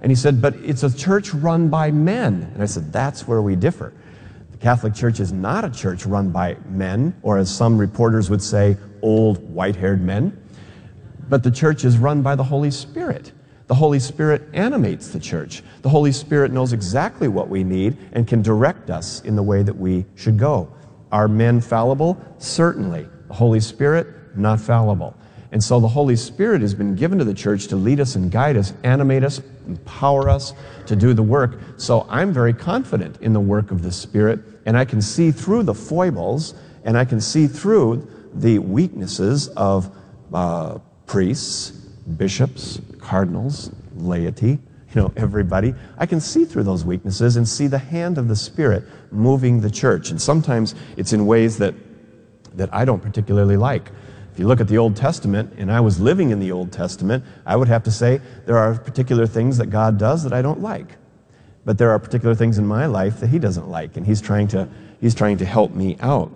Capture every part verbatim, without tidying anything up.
And he said, but it's a church run by men. And I said, that's where we differ. The Catholic Church is not a church run by men, or as some reporters would say, old white-haired men. But the church is run by the Holy Spirit. The Holy Spirit animates the church. The Holy Spirit knows exactly what we need and can direct us in the way that we should go. Are men fallible? Certainly. The Holy Spirit, not fallible. And so the Holy Spirit has been given to the church to lead us and guide us, animate us, empower us to do the work. So I'm very confident in the work of the Spirit, and I can see through the foibles, and I can see through the weaknesses of uh, priests, bishops, cardinals, laity, you know, everybody. I can see through those weaknesses and see the hand of the Spirit moving the church. And sometimes it's in ways that, that I don't particularly like. If you look at the Old Testament, and I was living in the Old Testament, I would have to say there are particular things that God does that I don't like. But there are particular things in my life that He doesn't like, and He's trying to, He's trying to help me out.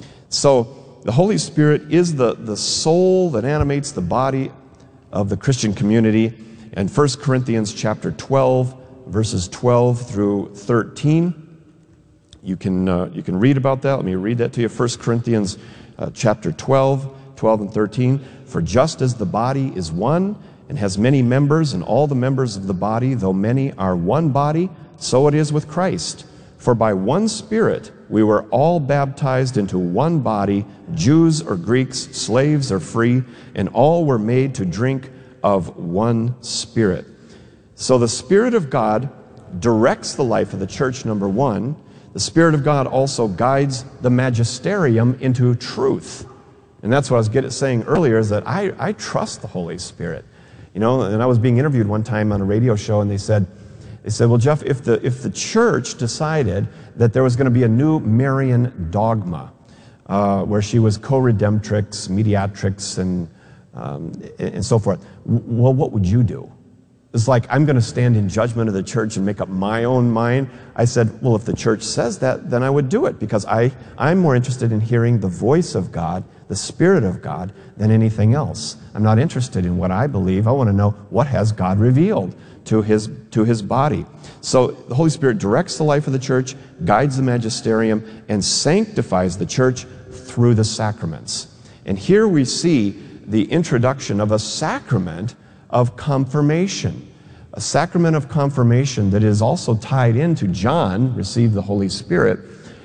So the Holy Spirit is the, the soul that animates the body of the Christian community. And First Corinthians chapter twelve, verses twelve through thirteen, you can, uh, you can read about that. Let me read that to you. First Corinthians uh, chapter twelve, twelve and thirteen. For just as the body is one and has many members, and all the members of the body, though many, are one body, so it is with Christ. For by one Spirit we were all baptized into one body, Jews or Greeks, slaves or free, and all were made to drink of one Spirit. So the Spirit of God directs the life of the church, number one. The Spirit of God also guides the magisterium into truth. And that's what I was getting, saying earlier, is that I, I trust the Holy Spirit. You know, and I was being interviewed one time on a radio show, and they said, they said, well, Jeff, if the, if the church decided that there was going to be a new Marian dogma, uh, where she was co-redemptrix, mediatrix, and, um, and so forth, well, what would you do? It's like, I'm going to stand in judgment of the church and make up my own mind. I said, well, if the church says that, then I would do it, because I, I'm more interested in hearing the voice of God, the Spirit of God, than anything else. I'm not interested in what I believe. I want to know what has God revealed to his, to his body. So the Holy Spirit directs the life of the church, guides the magisterium, and sanctifies the church through the sacraments. And here we see the introduction of a sacrament of confirmation. A sacrament of confirmation that is also tied into John received the Holy Spirit.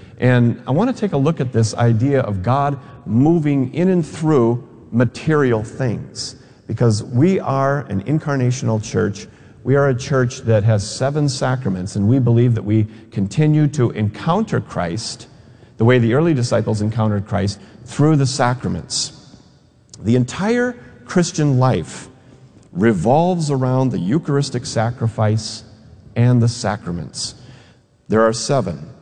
And I want to take a look at this idea of God moving in and through material things, because we are an incarnational church. We are a church that has seven sacraments, and we believe that we continue to encounter Christ the way the early disciples encountered Christ, through the sacraments. The entire Christian life revolves around the Eucharistic sacrifice and the sacraments. There are seven: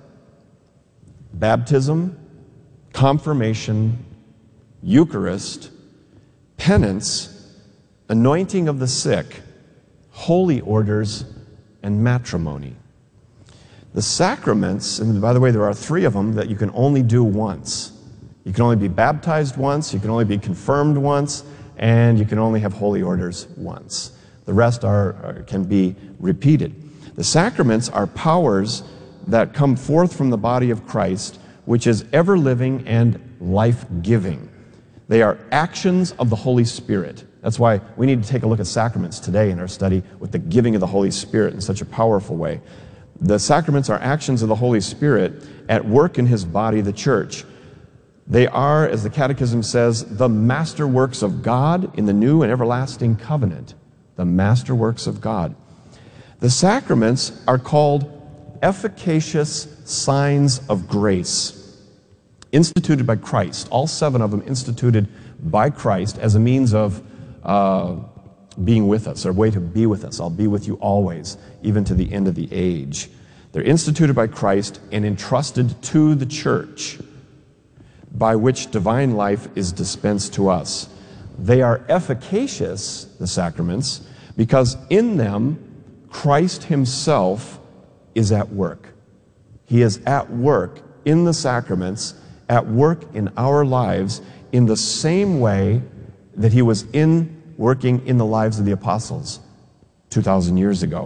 baptism, confirmation, Eucharist, penance, anointing of the sick, holy orders, and matrimony. The sacraments, and by the way, there are three of them that you can only do once. You can only be baptized once, you can only be confirmed once, and you can only have holy orders once. The rest are, are can be repeated. The sacraments are powers that come forth from the body of Christ, which is ever-living and life-giving. They are actions of the Holy Spirit. That's why we need to take a look at sacraments today in our study, with the giving of the Holy Spirit in such a powerful way. The sacraments are actions of the Holy Spirit at work in His body, the church. They are, as the Catechism says, the masterworks of God in the new and everlasting covenant. The masterworks of God. The sacraments are called efficacious signs of grace, instituted by Christ. All seven of them instituted by Christ as a means of uh, being with us, or a way to be with us. I'll be with you always, even to the end of the age. They're instituted by Christ and entrusted to the church, by which divine life is dispensed to us. They are efficacious, the sacraments, because in them Christ Himself is at work. He is at work in the sacraments, at work in our lives, in the same way that He was in working in the lives of the apostles two thousand years ago.